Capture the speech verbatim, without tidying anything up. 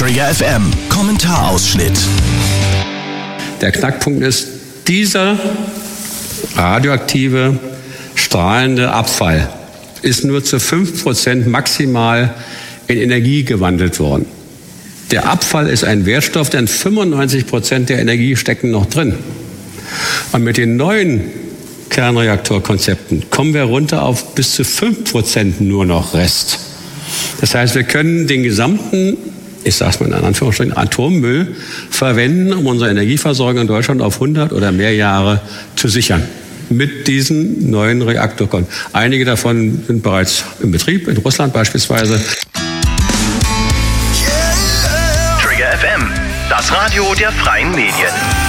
Trigger F M, Kommentarausschnitt. Der Knackpunkt ist, dieser radioaktive, strahlende Abfall ist nur zu fünf Prozent maximal in Energie gewandelt worden. Der Abfall ist ein Wertstoff, denn fünfundneunzig Prozent der Energie stecken noch drin. Und mit den neuen Kernreaktorkonzepten kommen wir runter auf bis zu fünf Prozent nur noch Rest. Das heißt, wir können den gesamten, ich sage es mal in Anführungsstrichen, Atommüll verwenden, um unsere Energieversorgung in Deutschland auf hundert oder mehr Jahre zu sichern. Mit diesen neuen Reaktoren. Einige davon sind bereits im Betrieb, in Russland beispielsweise. Trigger F M, das Radio der Freien Medien.